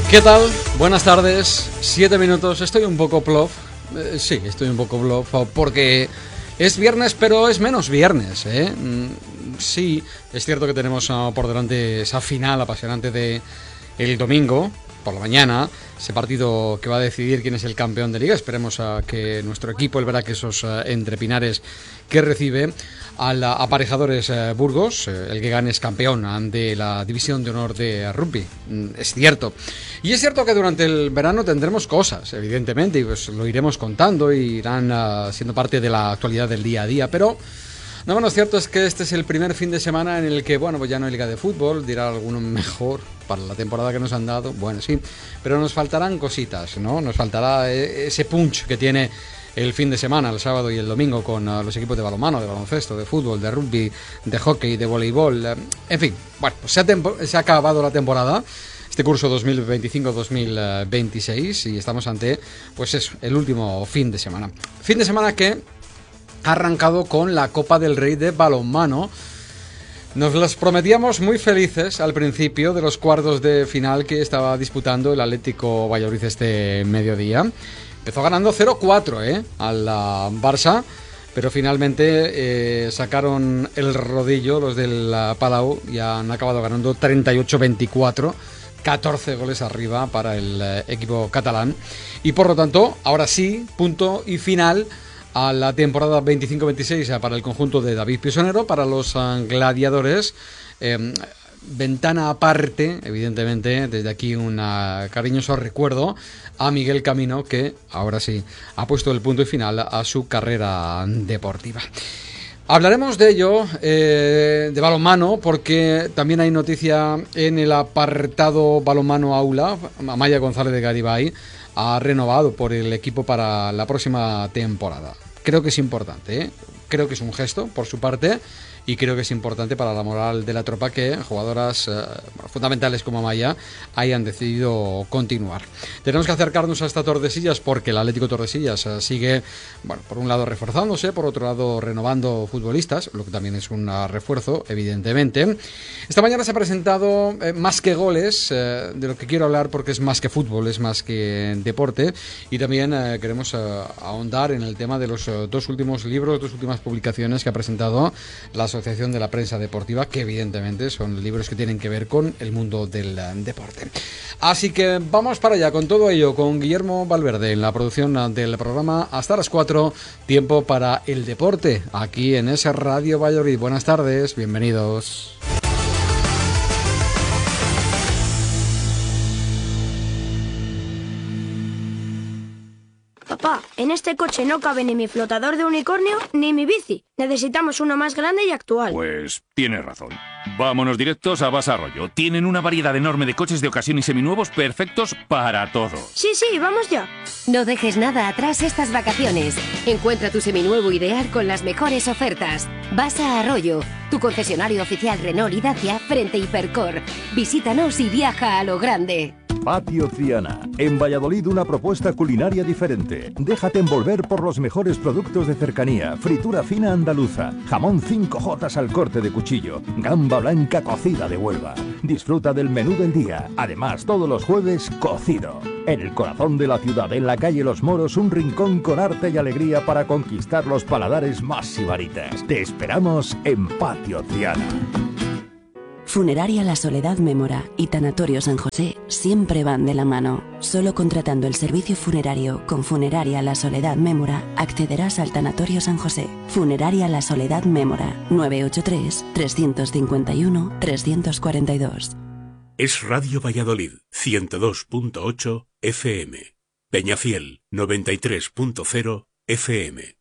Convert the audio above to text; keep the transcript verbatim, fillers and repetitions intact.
¿Qué tal? Buenas tardes, siete minutos, estoy un poco plof, eh, sí, estoy un poco plof porque es viernes, pero es menos viernes, ¿eh? Mm, sí, es cierto que tenemos uh, por delante esa final apasionante de el domingo, por la mañana, ese partido que va a decidir quién es el campeón de liga. Esperemos a que nuestro equipo, el Braquesos uh, entre Pinares, que recibe al uh, Aparejadores uh, Burgos, uh, el que gane es campeón de la División de Honor de Rugby. Mm, es cierto. Y es cierto que durante el verano tendremos cosas, evidentemente, y pues lo iremos contando y irán uh, siendo parte de la actualidad del día a día, pero no menos cierto es que este es el primer fin de semana en el que, bueno, pues ya no hay liga de fútbol, dirá alguno mejor para la temporada que nos han dado, bueno, sí, pero nos faltarán cositas, ¿no? Nos faltará ese punch que tiene el fin de semana, el sábado y el domingo, con uh, los equipos de balonmano, de baloncesto, de fútbol, de rugby, de hockey, de voleibol, uh, en fin, bueno, pues se ha, tempo- se ha acabado la temporada, este curso dos mil veinticinco dos mil veintiséis, y estamos ante, pues eso, el último fin de semana. Fin de semana que ha arrancado con la Copa del Rey de balonmano. Nos las prometíamos muy felices al principio de los cuartos de final que estaba disputando el Atlético Valladolid este mediodía. Empezó ganando cero cuatro ¿eh? al Barça, pero finalmente eh, sacaron el rodillo los del Palau y han acabado ganando treinta y ocho veinticuatro, catorce goles arriba para el eh, equipo catalán. Y por lo tanto, ahora sí, punto y final a la temporada veinticinco veintiséis para el conjunto de David Pisonero, para los uh, gladiadores. Eh, ventana aparte, evidentemente, desde aquí un uh, cariñoso recuerdo a Miguel Camino, que ahora sí ha puesto el punto y final a su carrera deportiva. Hablaremos de ello, eh, de balonmano, porque también hay noticia en el apartado balonmano aula. Amaya González de Garibay ha renovado por el equipo para la próxima temporada. Creo que es importante, ¿eh? Creo que es un gesto por su parte y creo que es importante para la moral de la tropa que jugadoras eh, bueno, fundamentales como Amaya hayan decidido continuar. Tenemos que acercarnos hasta Tordesillas porque el Atlético Tordesillas eh, sigue, bueno, por un lado reforzándose, por otro lado renovando futbolistas, lo que también es un uh, refuerzo, evidentemente. Esta mañana se ha presentado eh, Más que goles, eh, de lo que quiero hablar porque es más que fútbol, es más que deporte, y también eh, queremos uh, ahondar en el tema de los uh, dos últimos libros, dos últimas publicaciones que ha presentado la Asociación de la Prensa Deportiva, que evidentemente son libros que tienen que ver con el mundo del uh, deporte. Así que vamos para allá con todo ello, con Guillermo Valverde en la producción uh, del programa hasta las cuatro, tiempo para el deporte, aquí en ese Radio Valladolid. Buenas tardes, bienvenidos. Papá, en este coche no cabe ni mi flotador de unicornio ni mi bici. Necesitamos uno más grande y actual. Pues tienes razón. Vámonos directos a Basa Arroyo. Tienen una variedad enorme de coches de ocasión y seminuevos perfectos para todo. Sí, sí, vamos ya. No dejes nada atrás estas vacaciones. Encuentra tu seminuevo ideal con las mejores ofertas. Basa Arroyo, tu concesionario oficial Renault y Dacia frente a Hipercor. Visítanos y viaja a lo grande. Patio Triana. En Valladolid una propuesta culinaria diferente. Déjate envolver por los mejores productos de cercanía. Fritura fina andaluza. Jamón cinco jotas al corte de cuchillo. Gamba blanca cocida de Huelva. Disfruta del menú del día. Además, todos los jueves, cocido. En el corazón de la ciudad, en la calle Los Moros, un rincón con arte y alegría para conquistar los paladares más sibaritas. Te esperamos en Patio Triana. Funeraria La Soledad Mémora y Tanatorio San José siempre van de la mano. Solo contratando el servicio funerario con Funeraria La Soledad Mémora accederás al Tanatorio San José. Funeraria La Soledad Mémora, nueve ocho tres, tres cinco uno, tres cuatro dos. Es Radio Valladolid, ciento dos punto ocho F M. Peñafiel, noventa y tres punto cero F M.